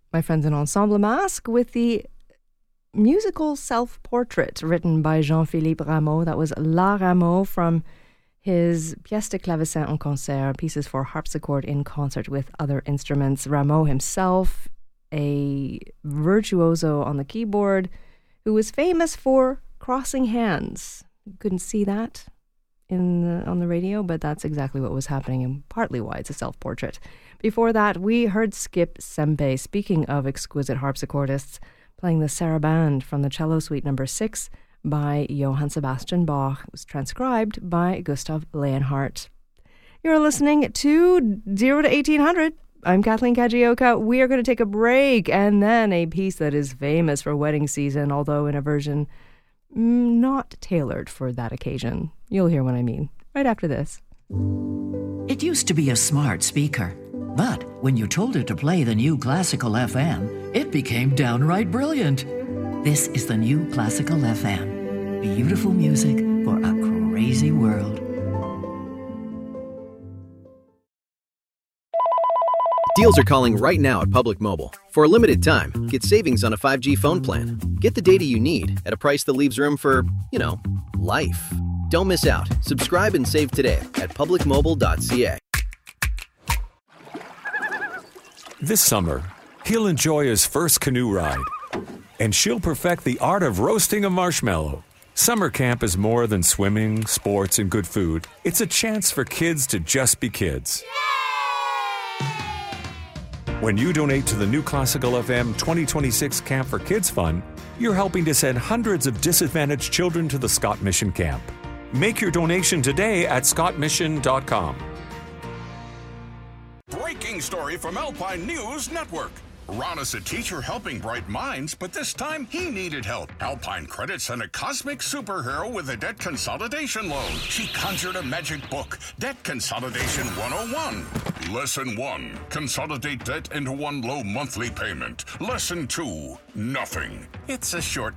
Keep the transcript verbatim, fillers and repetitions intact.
my friends in Ensemble Masque with the musical self-portrait written by Jean-Philippe Rameau. That was La Rameau from his Pièce de clavecin en concert, pieces for harpsichord in concert with other instruments. Rameau himself, a virtuoso on the keyboard, who was famous for crossing hands. You couldn't see that in the, on the radio, but that's exactly what was happening and partly why it's a self-portrait. Before that, we heard Skip Sempe, speaking of exquisite harpsichordists, playing the Sarabande from the Cello Suite number six by Johann Sebastian Bach. It was transcribed by Gustav Leonhardt. You're listening to zero to eighteen hundred. I'm Kathleen Kajioka. We are going to take a break and then a piece that is famous for wedding season, although in a version not tailored for that occasion. You'll hear what I mean right after this. It used to be a smart speaker, but when you told it to play the new Classical F M, it became downright brilliant. This is the new Classical F M. Beautiful music for a crazy world. Deals are calling right now at Public Mobile. For a limited time, get savings on a five G phone plan. Get the data you need at a price that leaves room for, you know, life. Don't miss out. Subscribe and save today at public mobile dot c a. This summer, he'll enjoy his first canoe ride, and she'll perfect the art of roasting a marshmallow. Summer camp is more than swimming, sports, and good food. It's a chance for kids to just be kids. When you donate to the new Classical F M twenty twenty-six Camp for Kids Fund, you're helping to send hundreds of disadvantaged children to the Scott Mission Camp. Make your donation today at scott mission dot com. Breaking story from Alpine News Network. Ron is a teacher helping bright minds, but this time he needed help. Alpine Credit sent a cosmic superhero with a debt consolidation loan. She conjured a magic book, Debt Consolidation one oh one. Lesson one, consolidate debt into one low monthly payment. Lesson two, nothing. It's a short